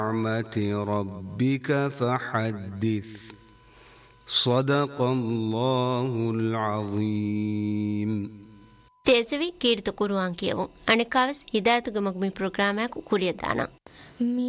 نعمة ربك فحدث صدق الله العظيم. تيزوي كيرت قرآن كيو أنا كاوس هداية مقمي برنامج كلية دانا.